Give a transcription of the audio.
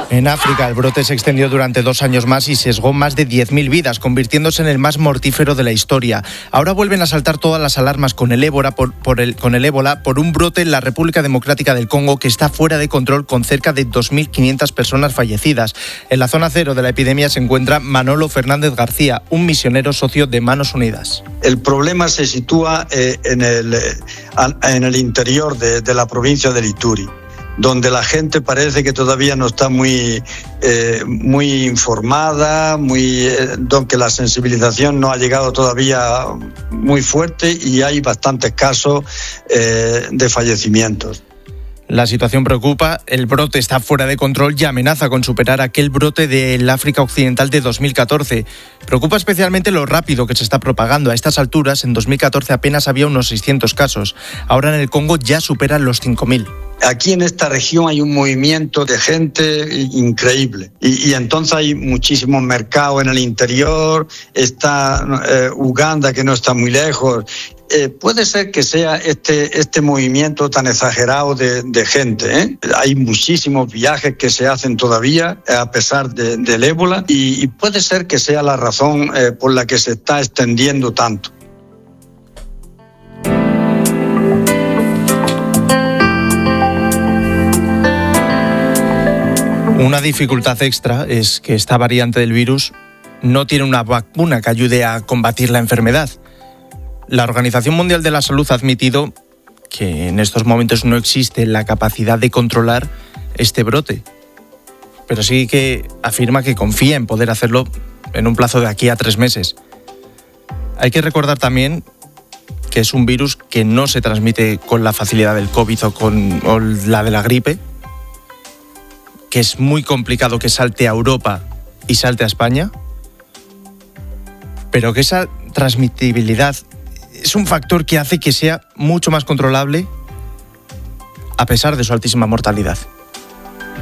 En África, el brote se extendió durante 2 años más y sesgó más de 10.000 vidas, convirtiéndose en el más mortífero de la historia. Ahora vuelven a saltar todas las alarmas con el ébola por un brote en la República Democrática del Congo que está fuera de control, con cerca de 2.500 personas fallecidas. En la zona cero de la epidemia se encuentra Manolo Fernández García, un misionero socio de Manos Unidas. El problema se sitúa en el interior de la provincia de Ituri, donde la gente parece que todavía no está muy informada, donde la sensibilización no ha llegado todavía muy fuerte y hay bastantes casos de fallecimientos. La situación preocupa, el brote está fuera de control y amenaza con superar aquel brote del África Occidental de 2014. Preocupa especialmente lo rápido que se está propagando. A estas alturas, en 2014 apenas había unos 600 casos. Ahora en el Congo ya superan los 5.000. Aquí en esta región hay un movimiento de gente increíble y entonces hay muchísimos mercados en el interior, está Uganda, que no está muy lejos. Puede ser que sea este movimiento tan exagerado de gente, Hay muchísimos viajes que se hacen todavía a pesar del ébola y puede ser que sea la razón por la que se está extendiendo tanto. Una dificultad extra es que esta variante del virus no tiene una vacuna que ayude a combatir la enfermedad. La Organización Mundial de la Salud ha admitido que en estos momentos no existe la capacidad de controlar este brote, pero sí que afirma que confía en poder hacerlo en un plazo de aquí a 3 meses. Hay que recordar también que es un virus que no se transmite con la facilidad del COVID o la de la gripe, que es muy complicado que salte a Europa y salte a España, pero que esa transmitibilidad es un factor que hace que sea mucho más controlable a pesar de su altísima mortalidad.